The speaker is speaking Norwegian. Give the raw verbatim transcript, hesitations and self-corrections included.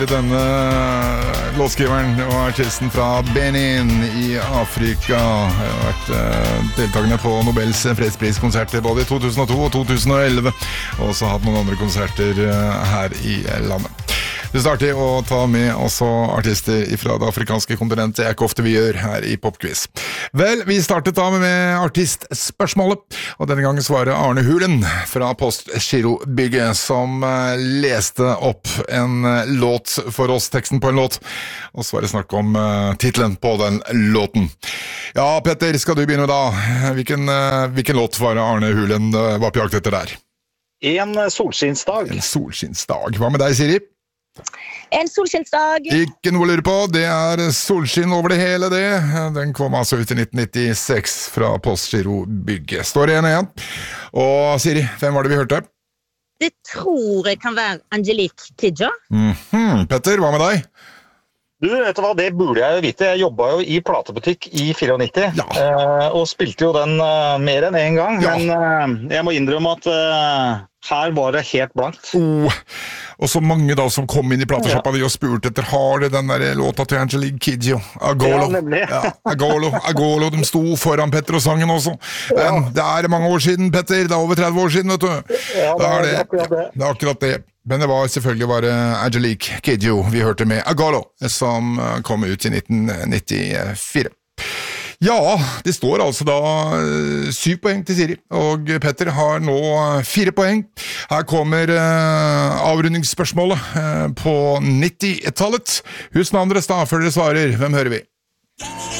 Denne låtskriveren og artisten fra Benin i Afrika har vært deltagende på Nobels fredspriskonsert både i to tusen og to og to tusen og elleve, og også hatt noen andre konserter her i landet. Det starter å ta med også artister fra det afrikanske kontinentet, det er ikke ofte vi gjør her i Popquiz. Vel, vi startet da med artistspørsmålet, og denne gangen svarer Arne Hulen fra Postgirobygget, som leste opp en låt for oss, teksten på en låt, og så var det snakk om uh, titlen på den låten. Ja, Petter, skal du begynne da? Hvilken, uh, hvilken låt var Arne Hulen uh, var på jakt etter der? En solskinnsdag. En solskinnsdag. Hva med deg, Siri? En solskinnsdag. Ikke noe å lure på, det er solskinn over det hele det. Den kom altså ut i nitten nittiseks fra Postgirobygget. Står det en igjen. Og Siri, hvem var det vi hørte? Det tror jeg kan være Angelique Kidjo. Mm-hmm. Petter, hva med deg? Du, vet du hva, det burde jeg jo vite. Jeg jobbet jo i platebutikk i nittifire, ja. eh, og spilte jo den uh, mer enn en gang, ja. men uh, jeg må innrømme at uh, her var det helt blankt. Oh, og så mange da som kom inn i plateshoppa ja. Og spurte etter, har det den der låta til Angelique Kidjo? Agolo. Ja, nemlig. ja, Agolo, Agolo, de sto foran Petter og sangen også. Men ja. Det er mange år siden, Petter, det er over tretti år siden, vet du. Ja, det er, det, det, akkurat det. det er akkurat det. Men det var selvfølgelig bare Angelique Kidjo vi hørte med Agolo, som kom ut i nitten nittifire. Ja, det står altså da syv poeng til Siri, og Petter har nå fire poeng. Her kommer uh, avrundingsspørsmålet uh, på nittitallet. Husk navnet deres da, før dere svarer. Hvem hører vi?